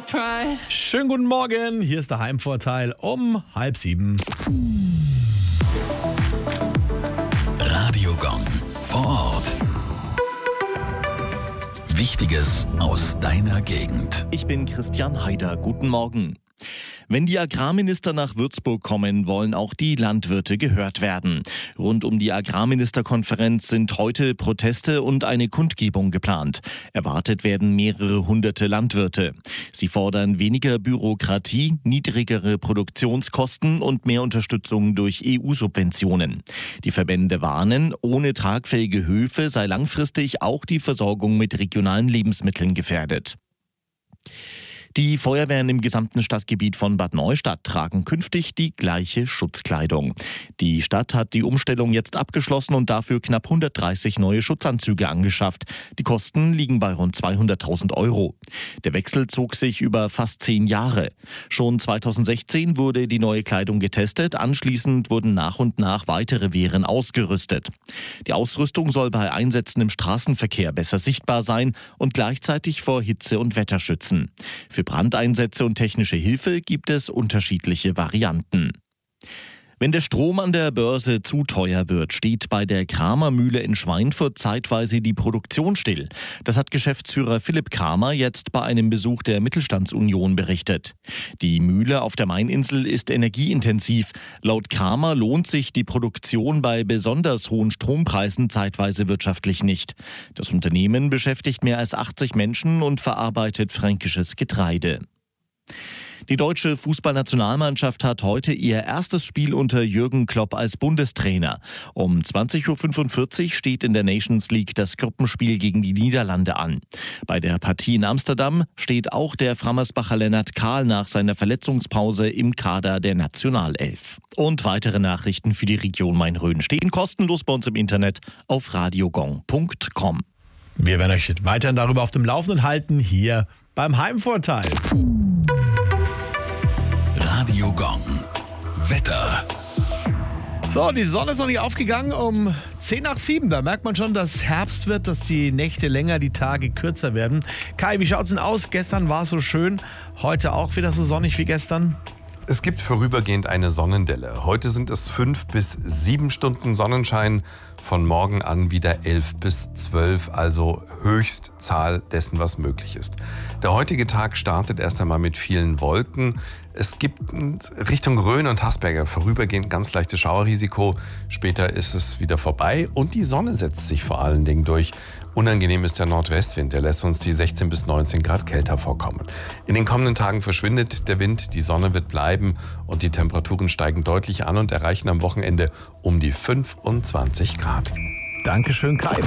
Schönen guten Morgen, hier ist der Heimvorteil um 6:30. Radiogong vor Ort. Wichtiges aus deiner Gegend. Ich bin Christian Haider. Guten Morgen. Wenn die Agrarminister nach Würzburg kommen, wollen auch die Landwirte gehört werden. Rund um die Agrarministerkonferenz sind heute Proteste und eine Kundgebung geplant. Erwartet werden mehrere hunderte Landwirte. Sie fordern weniger Bürokratie, niedrigere Produktionskosten und mehr Unterstützung durch EU-Subventionen. Die Verbände warnen, ohne tragfähige Höfe sei langfristig auch die Versorgung mit regionalen Lebensmitteln gefährdet. Die Feuerwehren im gesamten Stadtgebiet von Bad Neustadt tragen künftig die gleiche Schutzkleidung. Die Stadt hat die Umstellung jetzt abgeschlossen und dafür knapp 130 neue Schutzanzüge angeschafft. Die Kosten liegen bei rund 200.000 €. Der Wechsel zog sich über fast 10 Jahre. Schon 2016 wurde die neue Kleidung getestet, anschließend wurden nach und nach weitere Wehren ausgerüstet. Die Ausrüstung soll bei Einsätzen im Straßenverkehr besser sichtbar sein und gleichzeitig vor Hitze und Wetter schützen. Für Brandeinsätze und technische Hilfe gibt es unterschiedliche Varianten. Wenn der Strom an der Börse zu teuer wird, steht bei der Kramer Mühle in Schweinfurt zeitweise die Produktion still. Das hat Geschäftsführer Philipp Kramer jetzt bei einem Besuch der Mittelstandsunion berichtet. Die Mühle auf der Maininsel ist energieintensiv. Laut Kramer lohnt sich die Produktion bei besonders hohen Strompreisen zeitweise wirtschaftlich nicht. Das Unternehmen beschäftigt mehr als 80 Menschen und verarbeitet fränkisches Getreide. Die deutsche Fußballnationalmannschaft hat heute ihr erstes Spiel unter Jürgen Klopp als Bundestrainer. Um 20:45 Uhr steht in der Nations League das Gruppenspiel gegen die Niederlande an. Bei der Partie in Amsterdam steht auch der Frammersbacher Lennart Kahl nach seiner Verletzungspause im Kader der Nationalelf. Und weitere Nachrichten für die Region Main-Rhön stehen kostenlos bei uns im Internet auf radiogong.com. Wir werden euch weiterhin darüber auf dem Laufenden halten, hier beim Heimvorteil. Radiogong. Wetter. So, die Sonne ist noch nicht aufgegangen um 6:10. Da merkt man schon, dass Herbst wird, dass die Nächte länger, die Tage kürzer werden. Kai, wie schaut's denn aus? Gestern war es so schön, heute auch wieder so sonnig wie gestern? Es gibt vorübergehend eine Sonnendelle. Heute sind es 5 bis 7 Stunden Sonnenschein. Von morgen an wieder 11 bis 12, also Höchstzahl dessen, was möglich ist. Der heutige Tag startet erst einmal mit vielen Wolken. Es gibt Richtung Rhön und Haßberger vorübergehend ganz leichtes Schauerrisiko. Später ist es wieder vorbei und die Sonne setzt sich vor allen Dingen durch. Unangenehm ist der Nordwestwind, der lässt uns die 16 bis 19 Grad kälter vorkommen. In den kommenden Tagen verschwindet der Wind, die Sonne wird bleiben und die Temperaturen steigen deutlich an und erreichen am Wochenende um die 25 Grad. Dankeschön, Kai.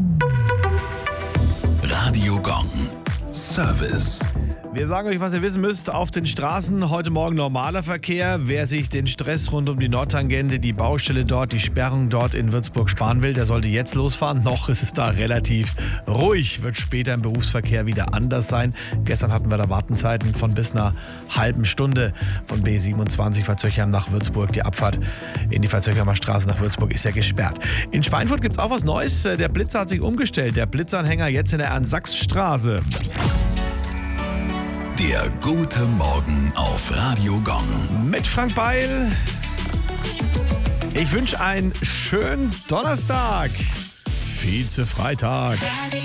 Radiogong. Service. Wir sagen euch, was ihr wissen müsst. Auf den Straßen heute Morgen normaler Verkehr. Wer sich den Stress rund um die Nordtangente, die Baustelle dort, die Sperrung dort in Würzburg sparen will, der sollte jetzt losfahren. Noch ist es da relativ ruhig. Wird später im Berufsverkehr wieder anders sein. Gestern hatten wir da Wartenzeiten von bis einer halben Stunde von B27 Verzöchern nach Würzburg. Die Abfahrt in die Verzöchernmer Straße nach Würzburg ist ja gesperrt. In Schweinfurt gibt es auch was Neues. Der Blitzer hat sich umgestellt. Der Blitzanhänger jetzt in der Ernst-Sachs-Straße. Der gute Morgen auf Radiogong. Mit Frank Beil. Ich wünsche einen schönen Donnerstag. Vize-Freitag.